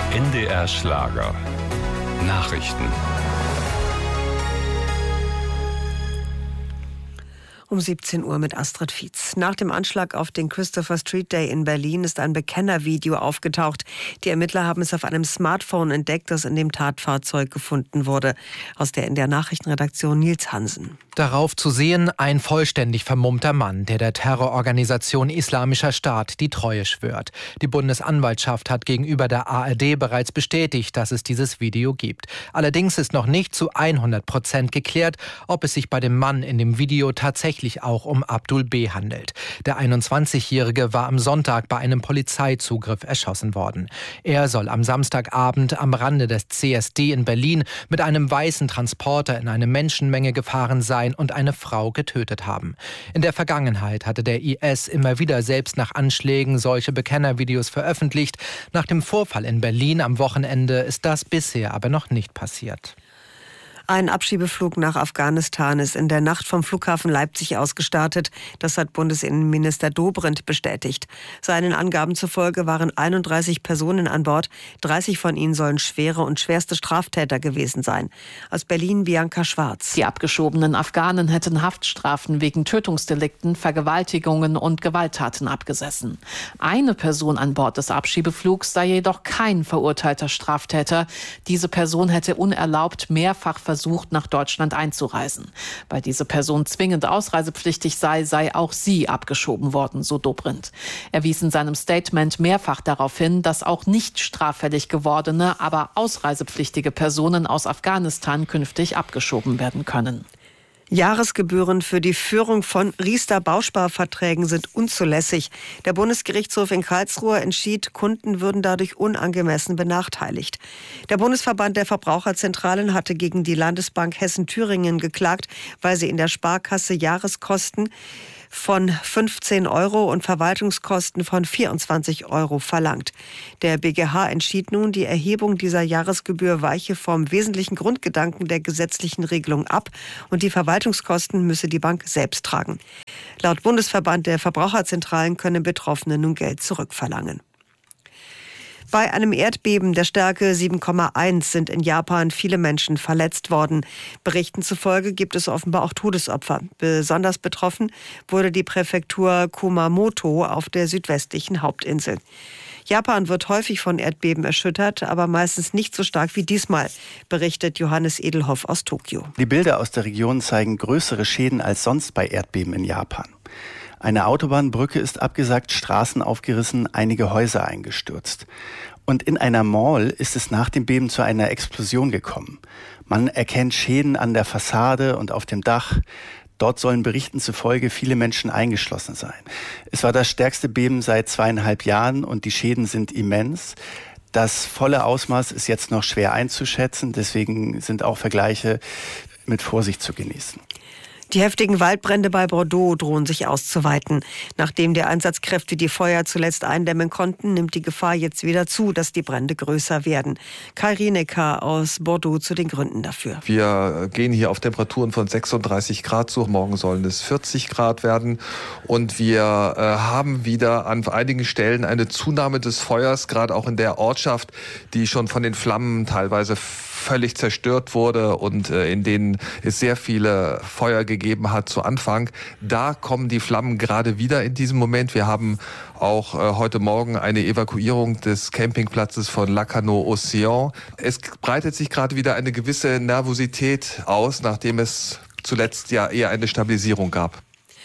NDR Schlager. Nachrichten. Um 17 Uhr mit Astrid Fietz. Nach dem Anschlag auf den Christopher Street Day in Berlin ist ein Bekennervideo aufgetaucht. Die Ermittler haben es auf einem Smartphone entdeckt, das in dem Tatfahrzeug gefunden wurde. Aus der NDR Nachrichtenredaktion Nils Hansen. Darauf zu sehen ein vollständig vermummter Mann, der Terrororganisation Islamischer Staat die Treue schwört. Die Bundesanwaltschaft hat gegenüber der ARD bereits bestätigt, dass es dieses Video gibt. Allerdings ist noch nicht zu 100% geklärt, ob es sich bei dem Mann in dem Video tatsächlich auch um Abdul B. handelt. Der 21-Jährige war am Sonntag bei einem Polizeizugriff erschossen worden. Er soll am Samstagabend am Rande des CSD in Berlin mit einem weißen Transporter in eine Menschenmenge gefahren sein und eine Frau getötet haben. In der Vergangenheit hatte der IS immer wieder selbst nach Anschlägen solche Bekennervideos veröffentlicht. Nach dem Vorfall in Berlin am Wochenende ist das bisher aber noch nicht passiert. Ein Abschiebeflug nach Afghanistan ist in der Nacht vom Flughafen Leipzig aus gestartet. Das hat Bundesinnenminister Dobrindt bestätigt. Seinen Angaben zufolge waren 31 Personen an Bord. 30 von ihnen sollen schwere und schwerste Straftäter gewesen sein. Aus Berlin Bianca Schwarz. Die abgeschobenen Afghanen hätten Haftstrafen wegen Tötungsdelikten, Vergewaltigungen und Gewalttaten abgesessen. Eine Person an Bord des Abschiebeflugs sei jedoch kein verurteilter Straftäter. Diese Person hätte unerlaubt mehrfach versucht, nach Deutschland einzureisen. Weil diese Person zwingend ausreisepflichtig sei auch sie abgeschoben worden, so Dobrindt. Er wies in seinem Statement mehrfach darauf hin, dass auch nicht straffällig gewordene, aber ausreisepflichtige Personen aus Afghanistan künftig abgeschoben werden können. Jahresgebühren für die Führung von Riester-Bausparverträgen sind unzulässig. Der Bundesgerichtshof in Karlsruhe entschied, Kunden würden dadurch unangemessen benachteiligt. Der Bundesverband der Verbraucherzentralen hatte gegen die Landesbank Hessen-Thüringen geklagt, weil sie in der Sparkasse Jahreskosten von 15 € und Verwaltungskosten von 24 € verlangt. Der BGH entschied nun, die Erhebung dieser Jahresgebühr weiche vom wesentlichen Grundgedanken der gesetzlichen Regelung ab und die Verwaltungskosten müsse die Bank selbst tragen. Laut Bundesverband der Verbraucherzentralen können Betroffene nun Geld zurückverlangen. Bei einem Erdbeben der Stärke 7,1 sind in Japan viele Menschen verletzt worden. Berichten zufolge gibt es offenbar auch Todesopfer. Besonders betroffen wurde die Präfektur Kumamoto auf der südwestlichen Hauptinsel. Japan wird häufig von Erdbeben erschüttert, aber meistens nicht so stark wie diesmal, berichtet Johannes Edelhoff aus Tokio. Die Bilder aus der Region zeigen größere Schäden als sonst bei Erdbeben in Japan. Eine Autobahnbrücke ist abgesackt, Straßen aufgerissen, einige Häuser eingestürzt. Und in einer Mall ist es nach dem Beben zu einer Explosion gekommen. Man erkennt Schäden an der Fassade und auf dem Dach. Dort sollen Berichten zufolge viele Menschen eingeschlossen sein. Es war das stärkste Beben seit 2,5 Jahren und die Schäden sind immens. Das volle Ausmaß ist jetzt noch schwer einzuschätzen, deswegen sind auch Vergleiche mit Vorsicht zu genießen. Die heftigen Waldbrände bei Bordeaux drohen sich auszuweiten. Nachdem die Einsatzkräfte die Feuer zuletzt eindämmen konnten, nimmt die Gefahr jetzt wieder zu, dass die Brände größer werden. Kai Rienecker aus Bordeaux zu den Gründen dafür. Wir gehen hier auf Temperaturen von 36 Grad zu. Morgen sollen es 40 Grad werden. Und wir haben wieder an einigen Stellen eine Zunahme des Feuers, gerade auch in der Ortschaft, die schon von den Flammen teilweise völlig zerstört wurde und in denen es sehr viele Feuer gegeben hat zu Anfang. Da kommen die Flammen gerade wieder in diesem Moment. Wir haben auch heute Morgen eine Evakuierung des Campingplatzes von Lacanau-Océan. Es breitet sich gerade wieder eine gewisse Nervosität aus, nachdem es zuletzt ja eher eine Stabilisierung gab.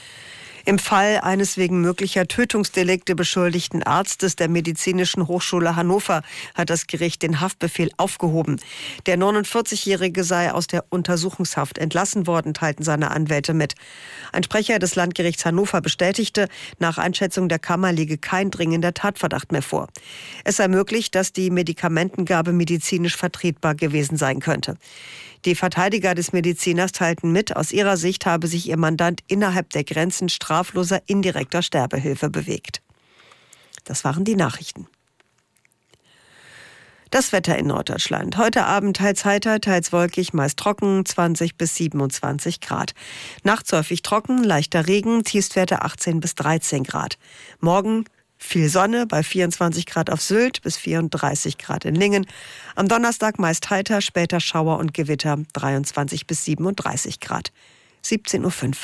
Im Fall eines wegen möglicher Tötungsdelikte beschuldigten Arztes der Medizinischen Hochschule Hannover hat das Gericht den Haftbefehl aufgehoben. Der 49-Jährige sei aus der Untersuchungshaft entlassen worden, teilten seine Anwälte mit. Ein Sprecher des Landgerichts Hannover bestätigte, nach Einschätzung der Kammer liege kein dringender Tatverdacht mehr vor. Es sei möglich, dass die Medikamentengabe medizinisch vertretbar gewesen sein könnte. Die Verteidiger des Mediziners teilten mit, aus ihrer Sicht habe sich ihr Mandant innerhalb der Grenzen strafloser indirekter Sterbehilfe bewegt. Das waren die Nachrichten. Das Wetter in Norddeutschland. Heute Abend teils heiter, teils wolkig, meist trocken, 20 bis 27 Grad. Nachts häufig trocken, leichter Regen, Tiefstwerte 18 bis 13 Grad. Morgen Viel Sonne bei 24 Grad auf Sylt bis 34 Grad in Lingen. Am Donnerstag meist heiter, später Schauer und Gewitter 23 bis 37 Grad. 17:05 Uhr.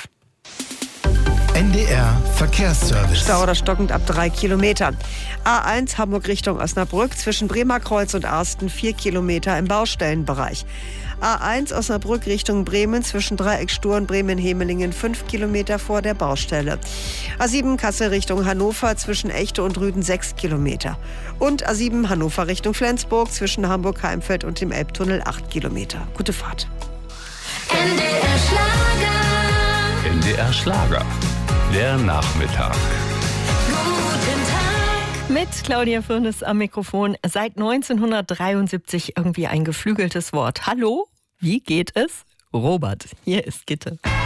NDR Verkehrsservice. Stau oder stockend ab 3 Kilometer. A1 Hamburg Richtung Osnabrück zwischen Bremerkreuz und Arsten 4 Kilometer im Baustellenbereich. A1 Osnabrück Richtung Bremen zwischen Dreieck Stur und Bremen-Hemelingen 5 Kilometer vor der Baustelle. A7 Kassel Richtung Hannover zwischen Echte und Rüden 6 Kilometer. Und A7 Hannover Richtung Flensburg zwischen Hamburg-Heimfeld und dem Elbtunnel 8 Kilometer. Gute Fahrt. NDR Schlager. NDR Schlager. Der Nachmittag. Guten Tag. Mit Claudia Firnes am Mikrofon. Seit 1973 irgendwie ein geflügeltes Wort. Hallo, wie geht es? Robert, hier ist Gitte.